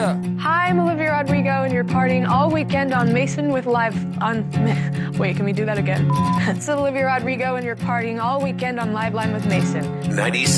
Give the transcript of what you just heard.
Yeah. Hi, I'm Olivia Rodrigo, and you're partying all weekend on Mason with Live on... Wait, can we do that again? It's Olivia Rodrigo, and you're partying all weekend on Live Line with Mason. 96.